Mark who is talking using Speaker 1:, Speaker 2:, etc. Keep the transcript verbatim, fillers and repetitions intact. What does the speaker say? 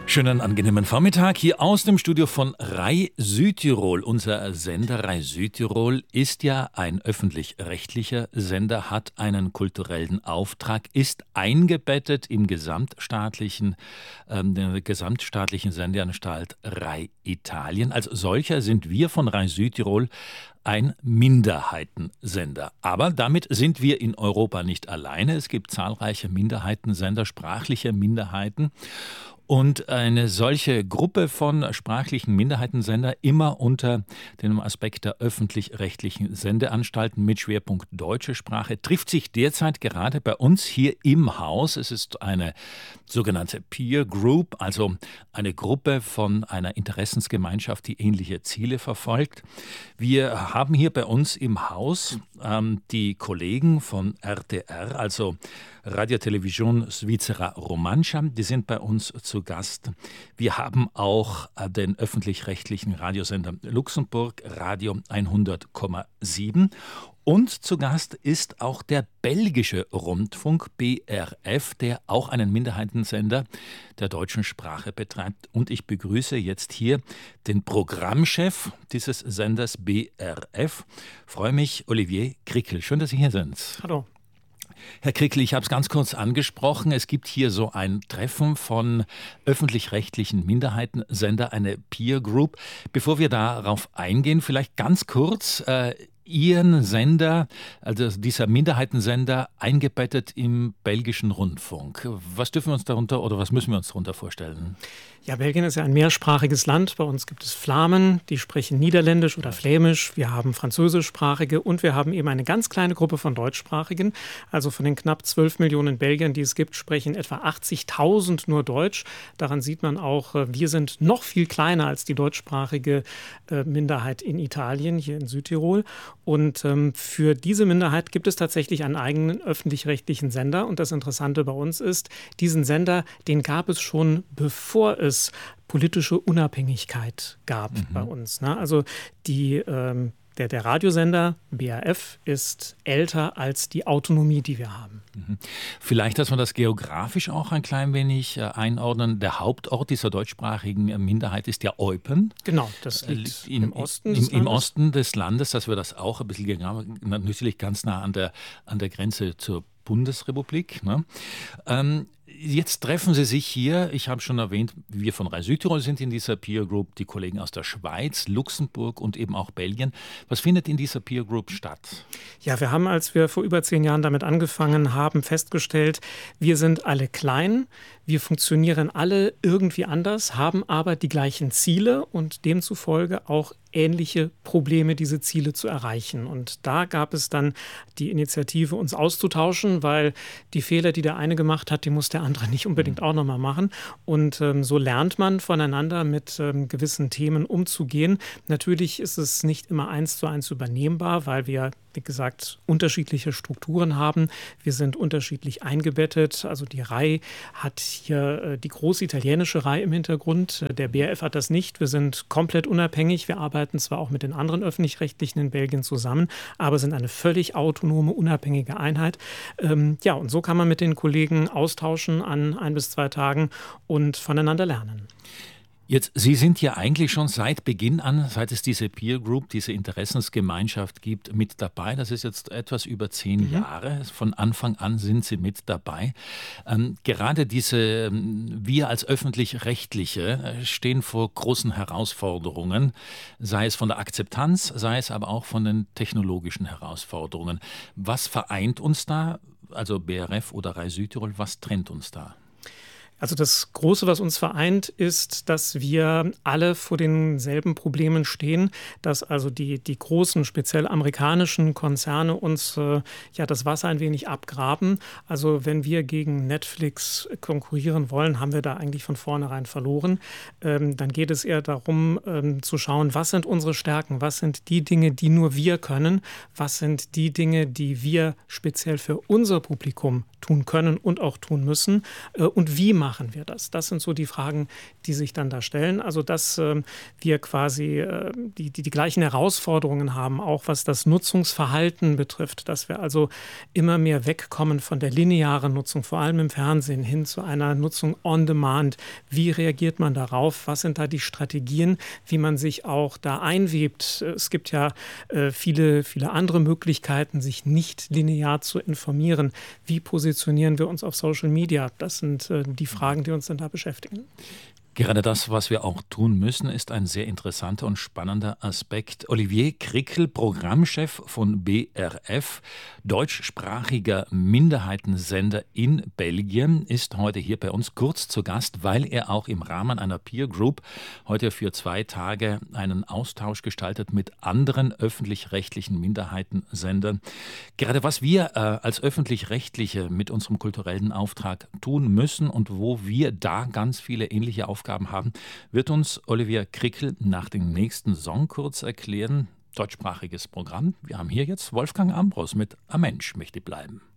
Speaker 1: Schönen angenehmen Vormittag hier aus dem Studio von Rai Südtirol. Unser Sender Rai Südtirol ist ja ein öffentlich-rechtlicher Sender, hat einen kulturellen Auftrag, ist eingebettet im gesamtstaatlichen, ähm, der gesamtstaatlichen Sendeanstalt Rai Italien. Als solcher sind wir von Rai Südtirol ein Minderheitensender. Aber damit sind wir in Europa nicht alleine. Es gibt zahlreiche Minderheitensender, sprachliche Minderheiten. Und eine solche Gruppe von sprachlichen Minderheitensender immer unter dem Aspekt der öffentlich-rechtlichen Sendeanstalten mit Schwerpunkt deutsche Sprache trifft sich derzeit gerade bei uns hier im Haus. Es ist eine sogenannte Peer Group, also eine Gruppe von einer Interessensgemeinschaft, die ähnliche Ziele verfolgt. Wir haben hier bei uns im Haus ähm, die Kollegen von R T R, also Radio Televisione Svizzera Romancia, die sind bei uns zu Gast. Wir haben auch den öffentlich-rechtlichen Radiosender Luxemburg, Radio hundert Komma sieben. Und zu Gast ist auch der belgische Rundfunk B R F, der auch einen Minderheitensender der deutschen Sprache betreibt. Und ich begrüße jetzt hier den Programmchef dieses Senders B R F. Freue mich, Olivier Krickel. Schön, dass Sie hier sind.
Speaker 2: Hallo.
Speaker 1: Herr Krickel, ich habe es ganz kurz angesprochen. Es gibt hier so ein Treffen von öffentlich-rechtlichen Minderheitensender, eine Peer Group. Bevor wir darauf eingehen, vielleicht ganz kurz äh, Ihren Sender, also dieser Minderheitensender, eingebettet im belgischen Rundfunk. Was dürfen wir uns darunter oder was müssen wir uns darunter vorstellen?
Speaker 2: Ja, Belgien ist ja ein mehrsprachiges Land. Bei uns gibt es Flamen, die sprechen Niederländisch oder Flämisch. Wir haben Französischsprachige und wir haben eben eine ganz kleine Gruppe von Deutschsprachigen. Also von den knapp zwölf Millionen Belgiern, die es gibt, sprechen etwa achtzigtausend nur Deutsch. Daran sieht man auch, wir sind noch viel kleiner als die deutschsprachige Minderheit in Italien, hier in Südtirol. Und ähm, für diese Minderheit gibt es tatsächlich einen eigenen öffentlich-rechtlichen Sender. Und das Interessante bei uns ist, diesen Sender, den gab es schon, bevor es politische Unabhängigkeit gab mhm. bei uns. Ne? Also die, ähm, der, der Radiosender B R F ist älter als die Autonomie, die wir haben.
Speaker 1: Mhm. Vielleicht, dass wir das geografisch auch ein klein wenig äh, einordnen. Der Hauptort dieser deutschsprachigen äh, Minderheit ist ja Eupen.
Speaker 2: Genau, das liegt äh, im, im, Osten
Speaker 1: im, im Osten des Landes, dass wir das auch ein bisschen natürlich ganz nah an der, an der Grenze zur Bundesrepublik. Ne? Ähm, Jetzt treffen Sie sich hier, ich habe schon erwähnt, wir von Rai Südtirol sind in dieser Peer Group, die Kollegen aus der Schweiz, Luxemburg und eben auch Belgien. Was findet in dieser Peer Group statt?
Speaker 2: Ja, wir haben, als wir vor über zehn Jahren damit angefangen haben, festgestellt, wir sind alle klein, wir funktionieren alle irgendwie anders, haben aber die gleichen Ziele und demzufolge auch ähnliche Probleme, diese Ziele zu erreichen. Und da gab es dann die Initiative, uns auszutauschen, weil die Fehler, die der eine gemacht hat, die muss der andere nicht unbedingt auch nochmal machen. Und ähm, so lernt man voneinander mit ähm, gewissen Themen umzugehen. Natürlich ist es nicht immer eins zu eins übernehmbar, weil wir, wie gesagt, unterschiedliche Strukturen haben. Wir sind unterschiedlich eingebettet. Also die Rai hat hier äh, die große italienische Rai im Hintergrund. Der B R F hat das nicht. Wir sind komplett unabhängig. Wir arbeiten zwar auch mit den anderen Öffentlich-Rechtlichen in Belgien zusammen, aber sind eine völlig autonome, unabhängige Einheit. Ähm, ja, und so kann man mit den Kollegen austauschen an ein bis zwei Tagen und voneinander lernen.
Speaker 1: Jetzt, Sie sind ja eigentlich schon seit Beginn an, seit es diese Peer Group, diese Interessensgemeinschaft gibt, mit dabei. Das ist jetzt etwas über zehn mhm. Jahre. Von Anfang an sind Sie mit dabei. Ähm, gerade diese, wir als Öffentlich-Rechtliche stehen vor großen Herausforderungen, sei es von der Akzeptanz, sei es aber auch von den technologischen Herausforderungen. Was vereint uns da, also B R F oder Rai Südtirol, was trennt uns da?
Speaker 2: Also das Große, was uns vereint, ist, dass wir alle vor denselben Problemen stehen, dass also die, die großen, speziell amerikanischen Konzerne uns äh, ja das Wasser ein wenig abgraben. Also wenn wir gegen Netflix konkurrieren wollen, haben wir da eigentlich von vornherein verloren. Ähm, dann geht es eher darum, ähm, zu schauen, was sind unsere Stärken, was sind die Dinge, die nur wir können, was sind die Dinge, die wir speziell für unser Publikum tun können und auch tun müssen. Und wie machen wir das? Das sind so die Fragen, die sich dann da stellen. Also dass äh, wir quasi äh, die, die, die gleichen Herausforderungen haben, auch was das Nutzungsverhalten betrifft, dass wir also immer mehr wegkommen von der linearen Nutzung, vor allem im Fernsehen, hin zu einer Nutzung on demand. Wie reagiert man darauf? Was sind da die Strategien, wie man sich auch da einwebt? Es gibt ja äh, viele, viele andere Möglichkeiten, sich nicht linear zu informieren. Wie positionieren wir uns auf Social Media? Das sind äh, die Fragen, die uns dann da beschäftigen.
Speaker 1: Gerade das, was wir auch tun müssen, ist ein sehr interessanter und spannender Aspekt. Olivier Krickel, Programmchef von B R F, deutschsprachiger Minderheitensender in Belgien, ist heute hier bei uns kurz zu Gast, weil er auch im Rahmen einer Peer Group heute für zwei Tage einen Austausch gestaltet mit anderen öffentlich-rechtlichen Minderheitensendern. Gerade was wir äh, als öffentlich-rechtliche mit unserem kulturellen Auftrag tun müssen und wo wir da ganz viele ähnliche Aufgaben Aufgaben haben, wird uns Olivier Krickel nach dem nächsten Song kurz erklären. Deutschsprachiges Programm. Wir haben hier jetzt Wolfgang Ambros mit Ein Mensch möchte bleiben.